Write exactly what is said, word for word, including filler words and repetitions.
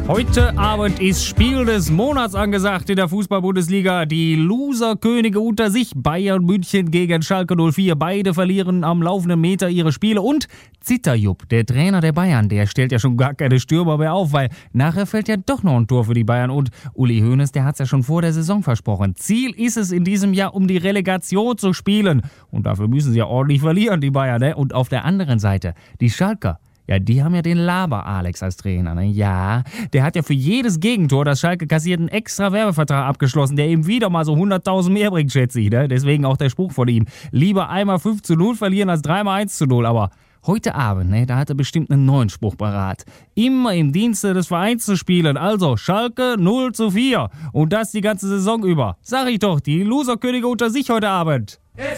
Heute Abend ist Spiel des Monats angesagt in der Fußball-Bundesliga. Die Loser-Könige unter sich, Bayern München gegen Schalke null vier. Beide verlieren am laufenden Meter ihre Spiele. Und Zitterjupp, der Trainer der Bayern, der stellt ja schon gar keine Stürmer mehr auf, weil nachher fällt ja doch noch ein Tor für die Bayern. Und Uli Hoeneß, der hat es ja schon vor der Saison versprochen. Ziel ist es in diesem Jahr, um die Relegation zu spielen. Und dafür müssen sie ja ordentlich verlieren, die Bayern, ne? Und auf der anderen Seite, die Schalker. Ja, die haben ja den Laber-Alex als Trainer, ne? Ja, der hat ja für jedes Gegentor, das Schalke kassiert, einen extra Werbevertrag abgeschlossen, der ihm wieder mal so hunderttausend mehr bringt, schätze ich, ne? Deswegen auch der Spruch von ihm. Lieber einmal fünf zu null verlieren als dreimal eins zu null. Aber heute Abend, ne, da hat er bestimmt einen neuen Spruch parat. Immer im Dienste des Vereins zu spielen. Also Schalke null zu vier. Und das die ganze Saison über. Sag ich doch, die Loserkönige unter sich heute Abend.